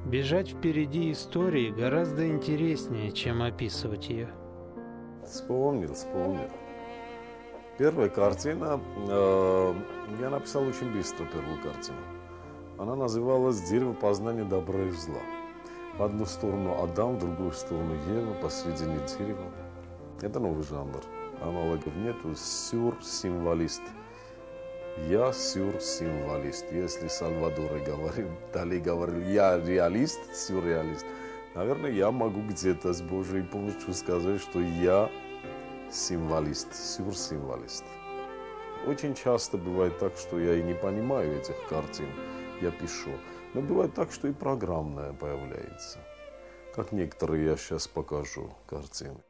Бежать впереди истории гораздо интереснее, чем описывать ее. Вспомнил. Первая картина, я написал очень быстро первую картину. Она называлась «Дерево познания добра и зла». В одну сторону Адам, в другую сторону Ева, посредине дерева. Это новый жанр. Аналогов нету. Сюрсимволист. Я сюрсимволист. Если Сальвадор Дали говорил, я реалист, сюрреалист, наверное, я могу где-то с Божьей помощью сказать, что я символист, сюрсимволист. Очень часто бывает так, что я и не понимаю этих картин, я пишу. Но бывает так, что и программная появляется. Как некоторые я сейчас покажу картины.